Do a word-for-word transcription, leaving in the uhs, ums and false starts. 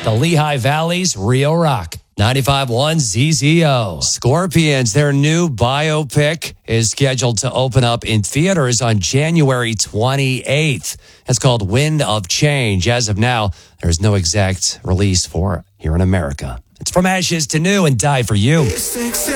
the Lehigh Valley's Rio Rock. ninety-five point one Z Z O. Scorpions, their new biopic is scheduled to open up in theaters on January twenty-eighth. It's called Wind of Change. As of now, there's no exact release for here in America. It's From Ashes to New and Die for You.